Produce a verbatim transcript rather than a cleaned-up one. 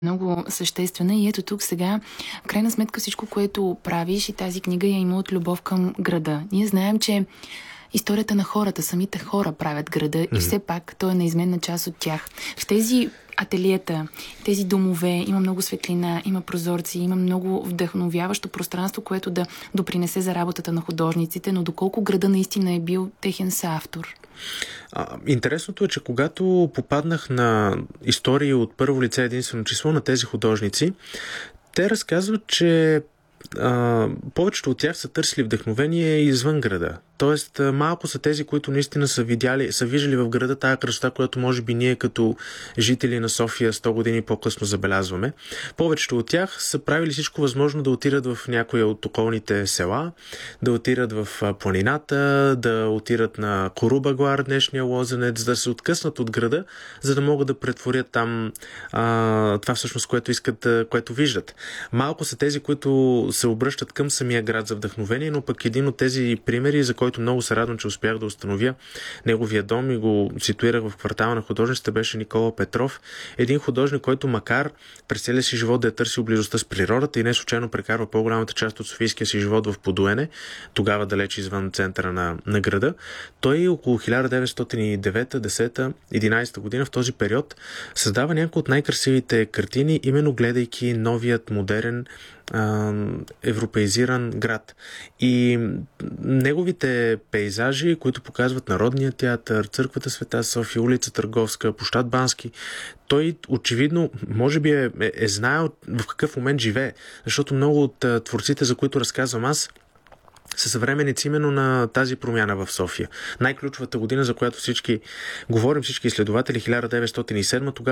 Много съществена и ето тук сега, в крайна сметка всичко, което правиш и тази книга я има от любов към града. Ние знаем, че историята на хората, самите хора правят града mm-hmm. и все пак той е неизменна част от тях. В тези ателиета, тези домове има много светлина, има прозорци, има много вдъхновяващо пространство, което да допринесе за работата на художниците, но доколко града наистина е бил техен съавтор. А, интересното е, че когато попаднах на истории от първо лице единствено число на тези художници, те разказват, че а, повечето от тях са търсили вдъхновение извън града. Тоест, малко са тези, които наистина са видяли, са виждали в града тая красота, която може би ние като жители на София сто години по-късно забелязваме. Повечето от тях са правили всичко възможно да отидат в някоя от околните села, да отидат в планината, да отидат на Корубаглар, днешния Лозенец, да се откъснат от града, за да могат да претворят там а, това всъщност, което искат, което виждат. Малко са тези, които се обръщат към самия град за вдъхновение, но пък един от тези примери, за който много се радвам, че успях да установя неговия дом и го ситуирах в квартала на художниците, беше Никола Петров. Един художник, който макар през целия си живот да е търсил близостта с природата и не случайно прекарва по-голямата част от софийския си живот в Подуене, тогава далеч извън центъра на, на града, той около хиляда деветстотин и девета, десета, единадесета година в този период създава някои от най-красивите картини, именно гледайки новият модерен европеизиран град. И неговите пейзажи, които показват Народния театър, църквата Света София, улица Търговска, площад Бански, той очевидно, може би е, е, е знаел в какъв момент живее, защото много от творците, за които разказвам аз, са съвременници именно на тази промяна в София. Най-ключовата година, за която всички говорим, всички изследователи, хиляда деветстотин и седма, тогава